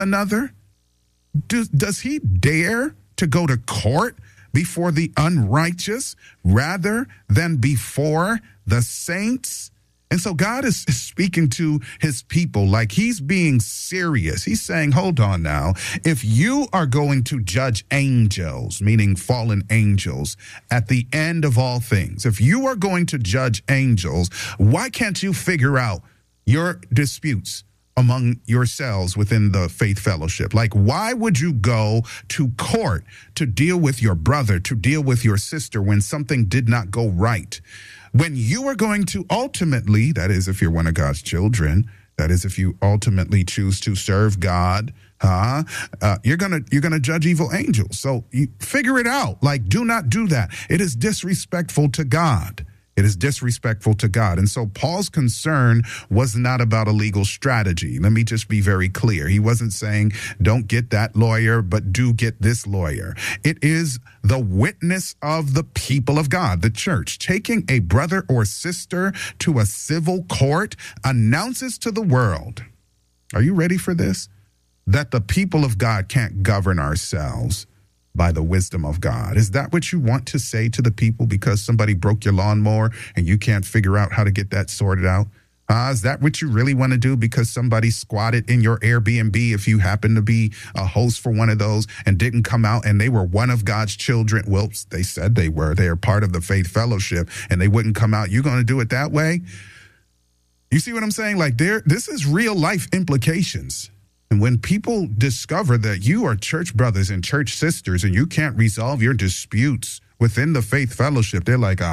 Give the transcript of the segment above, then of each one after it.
another? Does he dare to go to court before the unrighteous rather than before the saints? And so God is speaking to his people like he's being serious. He's saying, hold on now. If you are going to judge angels, meaning fallen angels, at the end of all things, if you are going to judge angels, why can't you figure out your disputes among yourselves within the faith fellowship? Like, why would you go to court to deal with your brother, to deal with your sister when something did not go right? When you are going to ultimately, that is if you're one of God's children, that is if you ultimately choose to serve God, you're gonna judge evil angels. So you figure it out. Like, do not do that. It is disrespectful to God. It is disrespectful to God. And so Paul's concern was not about a legal strategy. Let me just be very clear. He wasn't saying, don't get that lawyer, but do get this lawyer. It is the witness of the people of God, the church. Taking a brother or sister to a civil court announces to the world, are you ready for this? That the people of God can't govern ourselves by the wisdom of God. Is that what you want to say to the people because somebody broke your lawnmower and you can't figure out how to get that sorted out? Is that what you really want to do because somebody squatted in your Airbnb if you happen to be a host for one of those and didn't come out and they were one of God's children? Well, they said they were. They are part of the faith fellowship and they wouldn't come out. You're going to do it that way? You see what I'm saying? Like, this is real life implications. And when people discover that you are church brothers and church sisters and you can't resolve your disputes within the faith fellowship, they're like,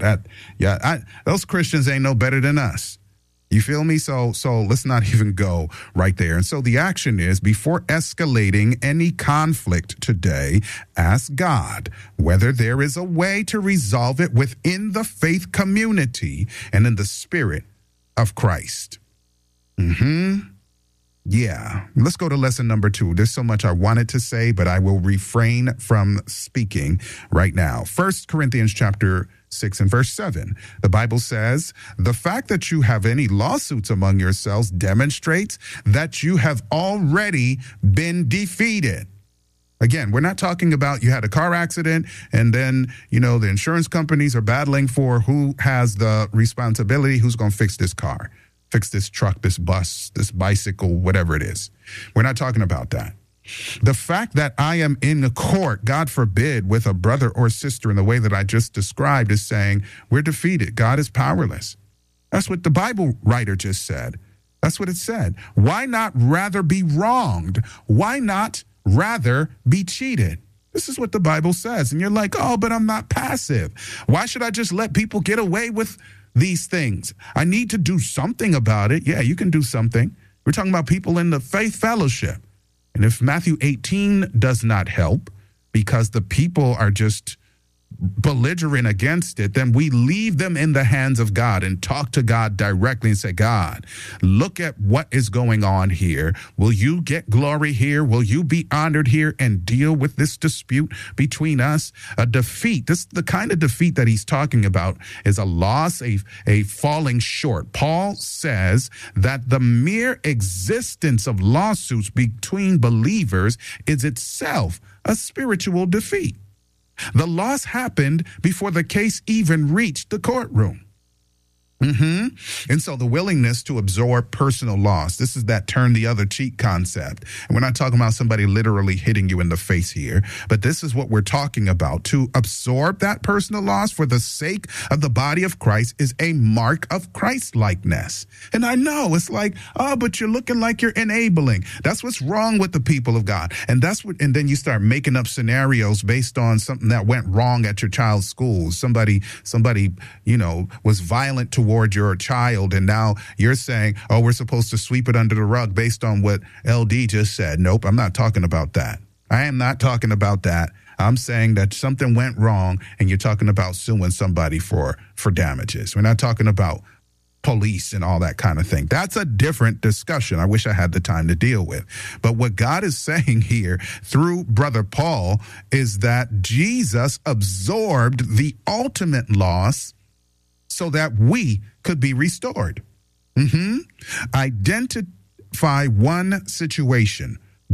those Christians ain't no better than us. You feel me? So let's not even go right there. And so the action is, before escalating any conflict today, ask God whether there is a way to resolve it within the faith community and in the spirit of Christ. Yeah. Let's go to lesson number 2. There's so much I wanted to say, but I will refrain from speaking right now. 1 Corinthians chapter 6 and verse 7. The Bible says, the fact that you have any lawsuits among yourselves demonstrates that you have already been defeated. Again, we're not talking about you had a car accident and then, the insurance companies are battling for who has the responsibility, who's going to fix this car, fix this truck, this bus, this bicycle, whatever it is. We're not talking about that. The fact that I am in the court, God forbid, with a brother or sister in the way that I just described is saying we're defeated. God is powerless. That's what the Bible writer just said. That's what it said. Why not rather be wronged? Why not rather be cheated? This is what the Bible says. And you're like, oh, but I'm not passive. Why should I just let people get away with these things? I need to do something about it. Yeah, you can do something. We're talking about people in the faith fellowship. And if Matthew 18 does not help because the people are just belligerent against it, then we leave them in the hands of God and talk to God directly and say, God, look at what is going on here. Will you get glory here? Will you be honored here and deal with this dispute between us? A defeat, this the kind of defeat that he's talking about is a loss, a falling short. Paul says that the mere existence of lawsuits between believers is itself a spiritual defeat. The loss happened before the case even reached the courtroom. And so the willingness to absorb personal loss, this is that turn the other cheek concept. And we're not talking about somebody literally hitting you in the face here, but this is what we're talking about. To absorb that personal loss for the sake of the body of Christ is a mark of Christ-likeness. And I know it's like, oh, but you're looking like you're enabling. That's what's wrong with the people of God. And then you start making up scenarios based on something that went wrong at your child's school. Somebody, was violent toward your child, and now you're saying, oh, we're supposed to sweep it under the rug based on what LD just said. Nope, I'm not talking about that. I am not talking about that. I'm saying that something went wrong, and you're talking about suing somebody for damages. We're not talking about police and all that kind of thing. That's a different discussion I wish I had the time to deal with. But what God is saying here through Brother Paul is that Jesus absorbed the ultimate loss so that we could be restored. Identify one situation